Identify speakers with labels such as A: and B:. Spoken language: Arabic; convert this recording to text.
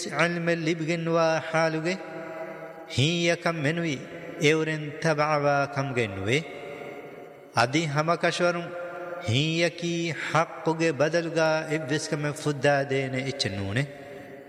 A: علم اللي بجنوا حالوجه هي كم منوي اورن تبعوا كم جنوي ادي هم كشورم هي كي حقوجه بدلغا ابسكم فدا دين اتنونه